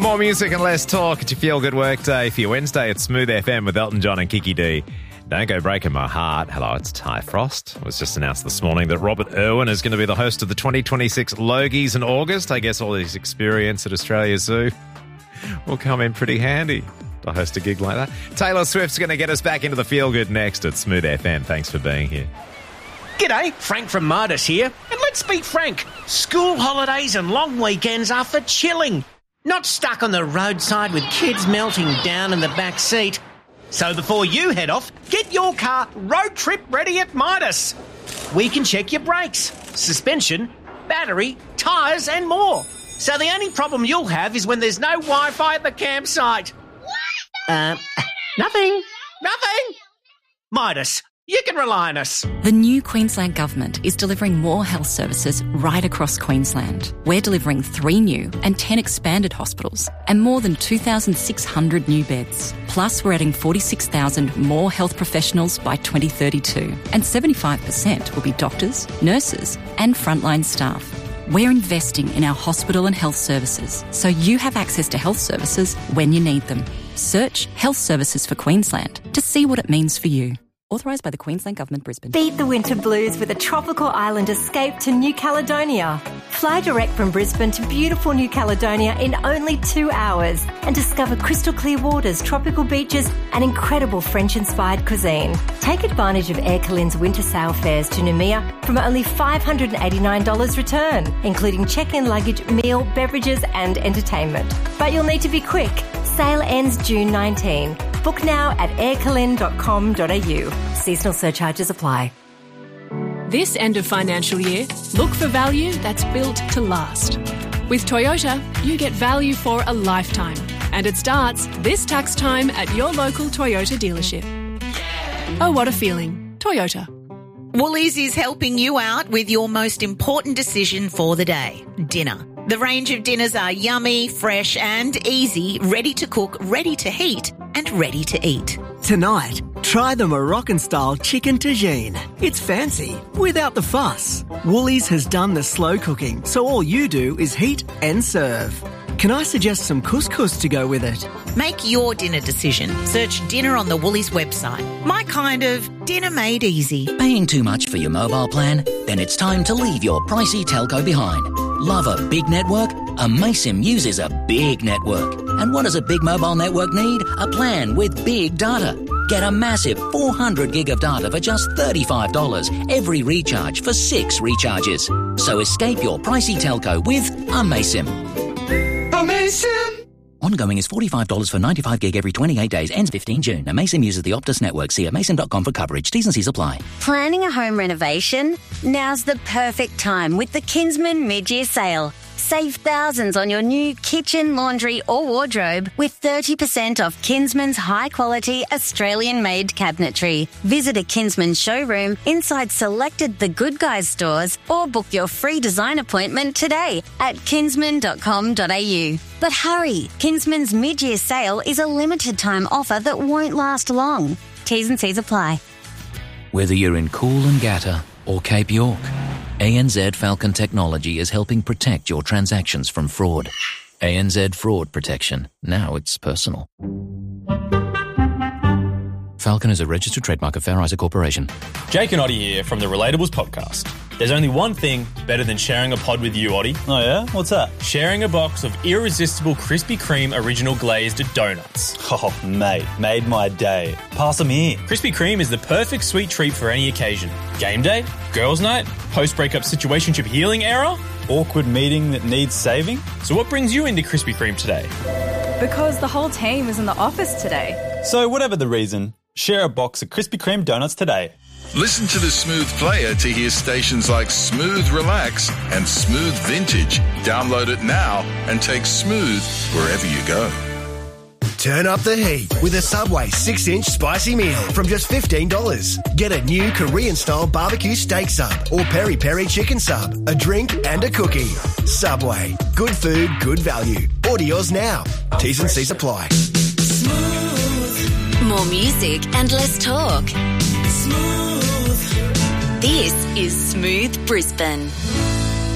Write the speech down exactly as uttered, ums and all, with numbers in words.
More music and less talk. It's your feel-good work day. For your Wednesday, it's Smooth F M with Elton John and Kiki D. Don't go breaking my heart. Hello, it's Ty Frost. It was just announced this morning that Robert Irwin is going to be the host of the twenty twenty-six Logies in August. I guess all his experience at Australia Zoo will come in pretty handy to host a gig like that. Taylor Swift's going to get us back into the feel-good next at Smooth F M. Thanks for being here. G'day, Frank from Midas here. And let's be frank, school holidays and long weekends are for chilling, not stuck on the roadside with kids melting down in the back seat. So before you head off, get your car road trip ready at Midas. We can check your brakes, suspension, battery, tyres and more. So the only problem you'll have is when there's no Wi-Fi at the campsite. Uh, nothing. Nothing. Midas, you can rely on us. The new Queensland Government is delivering more health services right across Queensland. We're delivering three new and ten expanded hospitals and more than two thousand six hundred new beds. Plus, we're adding forty-six thousand more health professionals by twenty thirty-two, and seventy-five percent will be doctors, nurses and frontline staff. We're investing in our hospital and health services so you have access to health services when you need them. Search Health Services for Queensland to see what it means for you. Authorised by the Queensland Government, Brisbane. Beat the winter blues with a tropical island escape to New Caledonia. Fly direct from Brisbane to beautiful New Caledonia in only two hours and discover crystal clear waters, tropical beaches and incredible French-inspired cuisine. Take advantage of Air Calin's winter sail fares to Noumea from only five hundred eighty-nine dollars return, including check-in luggage, meal, beverages and entertainment. But you'll need to be quick. Sale ends June nineteenth. Book now at air calin dot com dot a u. Seasonal surcharges apply. This end of financial year, look for value that's built to last. With Toyota, you get value for a lifetime. And it starts this tax time at your local Toyota dealership. Oh, what a feeling. Toyota. Woolies is helping you out with your most important decision for the day, dinner. The range of dinners are yummy, fresh and easy, ready to cook, ready to heat and ready to eat. Tonight, try the Moroccan-style chicken tagine. It's fancy, without the fuss. Woolies has done the slow cooking, so all you do is heat and serve. Can I suggest some couscous to go with it? Make your dinner decision. Search dinner on the Woolies website. My kind of dinner made easy. Paying too much for your mobile plan? Then it's time to leave your pricey telco behind. Love a big network? Amaysim uses a big network. And what does a big mobile network need? A plan with big data. Get a massive four hundred gig of data for just thirty-five dollars every recharge for six recharges. So escape your pricey telco with Amaysim. Amaysim! Ongoing is forty-five dollars for ninety-five gig every twenty-eight days. Ends fifteenth June. Amaysim uses the Optus network. See amaysim dot com for coverage. T's and C's apply. Planning a home renovation? Now's the perfect time with the Kinsman mid-year sale. Save thousands on your new kitchen, laundry or wardrobe with thirty percent off Kinsman's high-quality Australian-made cabinetry. Visit a Kinsman showroom inside selected The Good Guys stores or book your free design appointment today at kinsman dot com dot a u. But hurry, Kinsman's mid-year sale is a limited-time offer that won't last long. T's and C's apply. Whether you're in Coolangatta or Cape York, A N Z Falcon Technology is helping protect your transactions from fraud. A N Z Fraud Protection. Now it's personal. Falcon is a registered trademark of Fair Isaac Corporation. Jake and Oddie here from the Relatables podcast. There's only one thing better than sharing a pod with you, Oddie. Oh yeah? What's that? Sharing a box of irresistible Krispy Kreme original glazed donuts. Oh, mate, made my day. Pass them here. Krispy Kreme is the perfect sweet treat for any occasion. Game day, girls' night, post-breakup situationship healing era, awkward meeting that needs saving. So what brings you into Krispy Kreme today? Because the whole team is in the office today. So whatever the reason, share a box of Krispy Kreme donuts today. Listen to the Smooth Player to hear stations like Smooth Relax and Smooth Vintage. Download it now and take Smooth wherever you go. Turn up the heat with a Subway six inch spicy meal from just fifteen dollars. Get a new Korean-style barbecue steak sub or peri-peri chicken sub, a drink and a cookie. Subway. Good food, good value. Order yours now. T's and C's apply. Smooth. More music and less talk. Smooth. This is Smooth Brisbane.